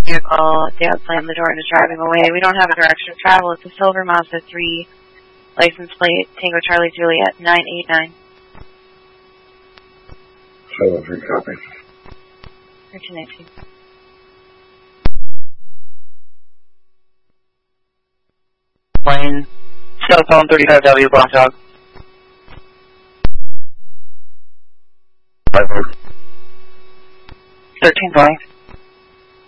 vehicle. Dad slammed the door and is driving away. We don't have a direction of travel. It's a silver Mazda 3, license plate, Tango Charlie Juliet, 989. 7-3 copy. 1319. Plane, cell phone 35W, Black Dog. 13 Blank.